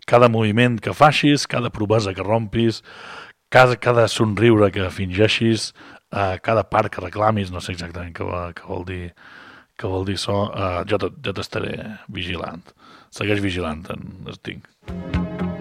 cada moviment que facis, cada promesa que rompis, cada somriure que fingeixis, cada part que reclamis, no sé exactament què vol dir això, jo t'estaré vigilant. Segueix vigilant, Sting.